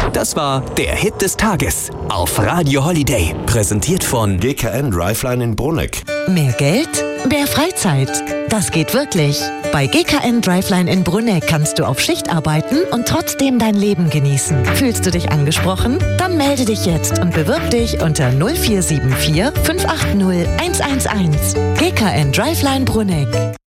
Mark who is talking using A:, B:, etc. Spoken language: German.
A: Das war der Hit des Tages auf Radio Holiday. Präsentiert von
B: GKN Driveline in Bruneck.
C: Mehr Geld? Mehr Freizeit. Das geht wirklich. Bei GKN Driveline in Bruneck kannst du auf Schicht arbeiten und trotzdem dein Leben genießen. Fühlst du dich angesprochen? Dann melde dich jetzt und bewirb dich unter 0474 580 111. GKN Driveline Bruneck.